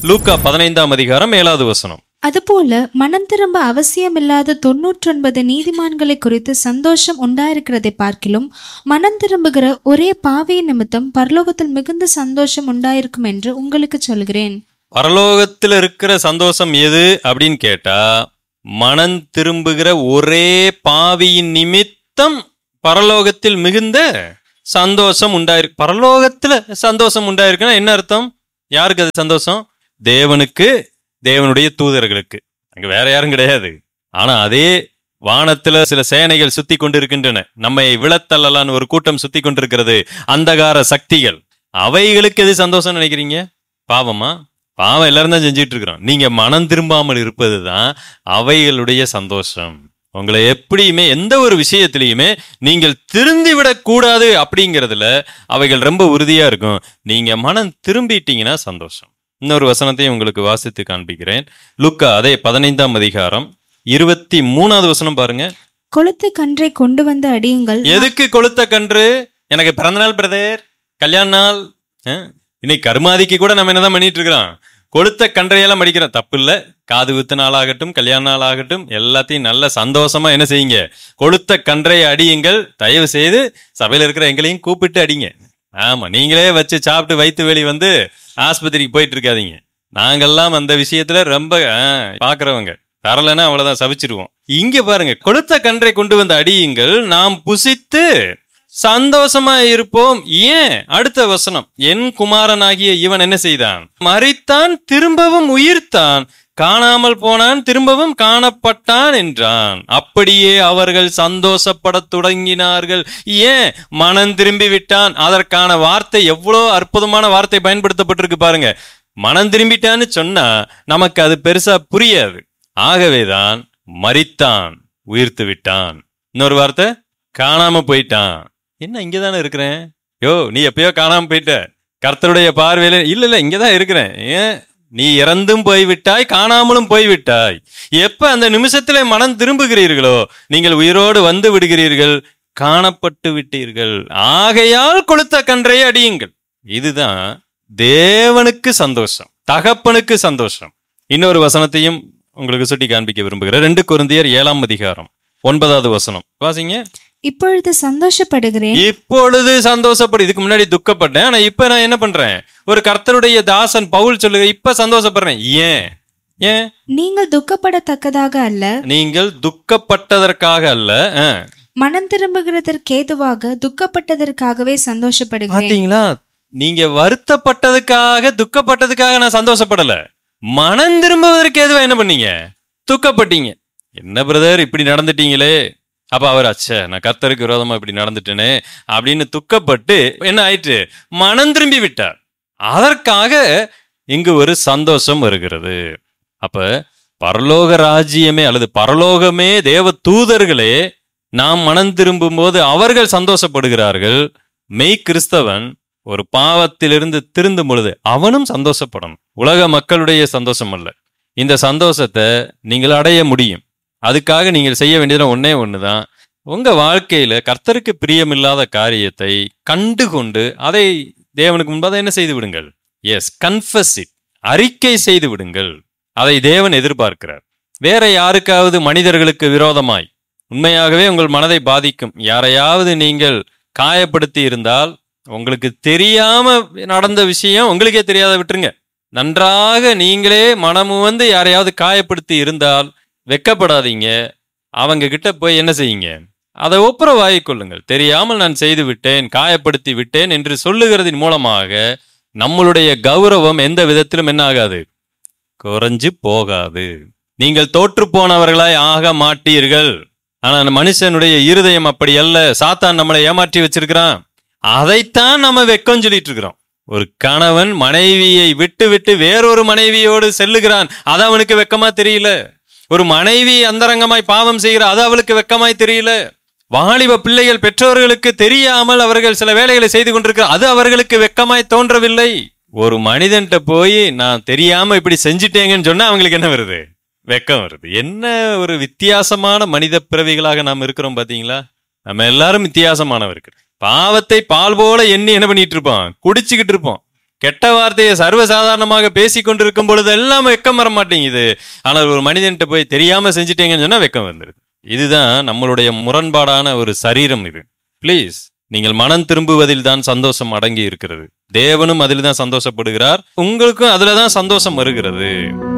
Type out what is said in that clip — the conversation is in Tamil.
லூக்கா 15:7 அதுபோல மனம் திரும்ப அவசியமில்லாத 99 நீதிமான்களை குறித்து சந்தோஷம் உண்டாயிருக்கிறதை பார்க்கிலும் மனம் திரும்புகிற ஒரே பாவியின் நிமித்தம் பரலோகத்தில் மிகுந்த சந்தோஷம் உண்டாயிருக்கும் என்று உங்களுக்கு சொல்கிறேன். பரலோகத்தில் இருக்கிற சந்தோஷம் எது அப்படின்னு கேட்டா, மனம் திரும்புகிற ஒரே பாவியின் நிமித்தம் பரலோகத்தில் மிகுந்த சந்தோஷம் உண்டாயிருக்கு. பரலோகத்துல சந்தோஷம் உண்டாயிருக்குன்னா என்ன அர்த்தம்? யாருக்கு அது சந்தோஷம்? தேவனுக்கு, தேவனுடைய தூதர்களுக்கு. அங்க வேற யாரும் கிடையாது. ஆனா அதே வானத்துல சில சேனைகள் சுத்தி கொண்டு இருக்கின்றன. நம்மை விழத்தள்ளலான்னு ஒரு கூட்டம் சுத்தி கொண்டிருக்கிறது, அந்தகார சக்திகள். அவைகளுக்கு எது சந்தோஷம் நினைக்கிறீங்க? பாவமா? பாவம் எல்லாரும் தான் செஞ்சுட்டு இருக்கிறோம். நீங்க மனம் திரும்பாமல் இருப்பதுதான் அவைகளுடைய சந்தோஷம். உங்களை எப்படியுமே எந்த ஒரு விஷயத்திலையுமே நீங்கள் திருந்தி விடக் கூடாது அப்படிங்கிறதுல அவைகள் ரொம்ப உறுதியா இருக்கும். நீங்க மனம் திரும்பிட்டீங்கன்னா சந்தோஷம். இன்னொரு வசனத்தையும் உங்களுக்கு வாசித்து காண்பிக்கிறேன். லூக்கா அதே 15:23 பாருங்க. கொளுத்த கன்றை கொண்டு வந்து அடியுங்கள். எதுக்கு கொளுத்த கன்று? எனக்கு பிறந்தநாள் பிரதர், கல்யாண நாள், இன்னைக்கு கருமாதிக்கு கூட நம்ம என்னதான் பண்ணிட்டு இருக்கிறோம்? கொளுத்த கன்றையெல்லாம் அடிக்கிறோம். தப்பு இல்லை. காது குத்து நாள் ஆகட்டும், கல்யாண நாள் ஆகட்டும், எல்லாத்தையும் நல்ல சந்தோஷமா என்ன செய்யுங்க? கொளுத்த கன்றை அடியுங்கள். தயவு செய்து சபையில இருக்கிற எங்களையும் கூப்பிட்டு அடிங்க. ஆமா, நீங்களே வச்சு சாப்பிட்டு வயிற்று வெளி வந்து ஆஸ்பத்திரிக்கு போயிட்டு இருக்காதீங்க. நாங்கெல்லாம் அந்த விஷயத்துல ரொம்ப பாக்குறவங்க. தரலன்னா அவ்வளவுதான், சபிச்சிருவோம். இங்க பாருங்க, கொளுத்த கன்றை கொண்டு வந்து அடியுங்கள், நாம் புசித்து சந்தோஷமா இருப்போம். ஏன்? அடுத்த வசனம், என் குமாரனாகிய இவன் என்ன செய்தான்? மரித்தான், திரும்பவும் உயிர்த்தான், காணாமல் போனான், திரும்பவும் காணப்பட்டான் என்றான். அப்படியே அவர்கள் சந்தோஷப்பட தொடங்கினார்கள். ஏன்? மனம் திரும்பி விட்டான். அதற்கான வார்த்தை எவ்வளோ அற்புதமான வார்த்தை பயன்படுத்தப்பட்டிருக்கு பாருங்க. மனம் திரும்பிட்டான்னு சொன்னா நமக்கு அது பெருசா புரியாது. ஆகவேதான் மரித்தான், உயிர்த்து விட்டான். இன்னொரு வார்த்தை, காணாம போயிட்டான். என்ன இங்கதானே இருக்கிறேன்? யோ, நீ எப்பயோ காணாம போயிட்ட, கர்த்தருடைய பார்வையில. இல்ல இங்கதான் இருக்கிறேன். ஏன்? நீ இறந்தும் போய்விட்டாய், காணாமலும் போய்விட்டாய். எப்ப அந்த நிமிஷத்துல மனம் திரும்புகிறீர்களோ நீங்கள் உயிரோடு வந்து விடுகிறீர்கள், காணப்பட்டு விட்டீர்கள். ஆகையால் கொளுத்த கன்றையை அடியுங்கள். இதுதான் தேவனுக்கு சந்தோஷம், தகப்பனுக்கு சந்தோஷம். இன்னொரு வசனத்தையும் உங்களுக்கு சுட்டி காண்பிக்க விரும்புகிறேன். 2 கொரிந்தியர் 7:9 வாசிங்க. இப்பொழுது சந்தோஷப்படுகிறேன். இப்பொழுது சந்தோஷப்படு. இதுக்கு முன்னாடி துக்கப்பட்டேன், ஆனா இப்ப நான் என்ன பண்றேன்? ஒரு கர்த்தருடைய தாசன் பவுல் சொல்லுங்க, இப்ப சந்தோஷப்படுறேன். ஏன்? ஏன்? நீங்கள் துக்கப்படத்தக்கதாக அல்ல, நீங்கள் துக்கப்பட்டதற்காக அல்ல, மனம் திரும்புகிறதற்கு ஏதுவாக துக்கப்பட்டதற்காகவே சந்தோஷப்படுகிறேன். பாத்தீங்களா? நீங்க வருத்தப்பட்டதுக்காக, துக்கப்பட்டதுக்காக நான் சந்தோஷப்படல. மனம் திரும்புவதற்கு ஏதுவா என்ன பண்ணீங்க? துக்கப்பட்டீங்க. என்ன பிரதர் இப்படி நடந்துட்டீங்களே? அப்ப அவர், அச்சா, நான் கர்த்தருக்கு விரோதமா இப்படி நடந்துட்டேனே அப்படின்னு துக்கப்பட்டு என்ன ஆயிற்று? மனம் திரும்பி விட்டார். அதற்காக இங்கு ஒரு சந்தோஷம் வருகிறது. அப்ப பரலோக ராஜ்யமே அல்லது பரலோகமே, தேவ தூதர்களே நாம் மனம் திரும்பும் போது அவர்கள் சந்தோஷப்படுகிறார்கள். மெய் கிறிஸ்தவன் ஒரு பாவத்திலிருந்து திருந்தும் பொழுது அவனும் சந்தோஷப்படணும். உலக மக்களுடைய சந்தோஷம் அல்ல. இந்த சந்தோஷத்தை நீங்கள் அடைய முடியும். அதுக்காக நீங்கள் செய்ய வேண்டியது ஒண்ணுதான். உங்க வாழ்க்கையில கர்த்தருக்கு பிரியமில்லாத காரியத்தை கண்டுகொண்டு அதை தேவனுக்கு முன்பாக என்ன செய்து விடுங்கள். எஸ், கன்ஃபஸ் இட், அறிக்கை செய்து விடுங்கள். அதை தேவன் எதிர்பார்க்கிறார். வேற யாருக்காவது மனிதர்களுக்கு விரோதமாய் உண்மையாகவே உங்கள் மனதை பாதிக்கும் யாரையாவது நீங்கள் காயப்படுத்தி இருந்தால், உங்களுக்கு தெரியாம நடந்த விஷயம் உங்களுக்கே தெரியாத விட்டுருங்க. நன்றாக நீங்களே மனமும் வந்து யாரையாவது காயப்படுத்தி இருந்தால் வெக்கப்படாதீங்க. அவங்க கிட்ட போய் என்ன செய்யுங்க? அதை ஒப்புரவாகிக் கொள்ளுங்கள். தெரியாமல் நான் செய்து விட்டேன், காயப்படுத்தி விட்டேன் என்று சொல்லுகிறதின் மூலமாக நம்மளுடைய கௌரவம் எந்த விதத்திலும் என்ன ஆகாது? குறைஞ்சு போகாது. நீங்கள் தோற்று போனவர்களாய் ஆக மாட்டீர்கள். ஆனா மனுஷனுடைய இருதயம் அப்படி அல்ல. சாத்தான் நம்மளை ஏமாற்றி வச்சிருக்கிறான். அதைத்தான் நம்ம வெக்கம் சொல்லிட்டு இருக்கிறோம். ஒரு கணவன் மனைவியை விட்டு விட்டு வேறொரு மனைவியோடு செல்லுகிறான், அது அவனுக்கு வெக்கமா தெரியல. ஒரு மனைவி அந்தரங்கமாய் பாவம் செய்கிற, அது அவளுக்கு வெக்கமாய் தெரியல. வாலிப பிள்ளைகள் பெற்றோர்களுக்கு தெரியாமல் அவர்கள் சில வேலைகளை செய்து கொண்டிருக்கிற, அது அவர்களுக்கு வெக்கமாய் தோன்றவில்லை. ஒரு மனிதன்கிட்ட போய் நான் தெரியாம இப்படி செஞ்சுட்டேங்கன்னு சொன்னா அவங்களுக்கு என்ன வருது? வெக்கம் வருது. என்ன ஒரு வித்தியாசமான மனித பிறவிகளாக நாம் இருக்கிறோம் பாத்தீங்களா? நம்ம எல்லாரும் வித்தியாசமானவர்கள். பாவத்தை பால் போல எண்ணி என்ன பண்ணிட்டு இருப்போம்? குடிச்சுக்கிட்டு இருப்போம். கெட்ட வார்த்தையை சர்வசாதாரணமாக பேசி கொண்டிருக்கும் பொழுது எல்லாம் வெக்கம் வர மாட்டேங்குது. ஆனால் ஒரு மனிதன்கிட்ட போய் தெரியாம செஞ்சுட்டீங்கன்னு சொன்னா வெக்கம் வந்துருது. இதுதான் நம்மளுடைய முரண்பாடான ஒரு சரீரம். இது பிளீஸ், நீங்கள் மனம் திரும்புவதில் தான் சந்தோஷம் அடங்கி இருக்கிறது. தேவனும் அதில் தான் சந்தோஷப்படுகிறார், உங்களுக்கும் அதுல தான் சந்தோஷம் வருகிறது.